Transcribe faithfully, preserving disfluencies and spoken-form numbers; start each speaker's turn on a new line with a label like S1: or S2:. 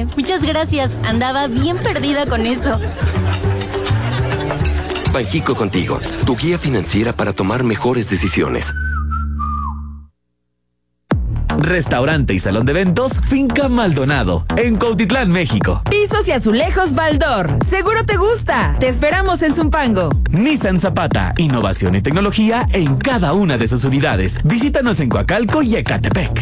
S1: ¿eh? Muchas gracias. Andaba bien perdida con eso.
S2: Banjico Contigo, tu guía financiera para tomar mejores decisiones.
S3: Restaurante y salón de eventos Finca Maldonado, en Cuautitlán, México.
S4: Pisos y azulejos Baldor. Seguro te gusta. Te esperamos en Zumpango.
S3: Nissan Zapata, innovación y tecnología en cada una de sus unidades. Visítanos en Coacalco y Ecatepec.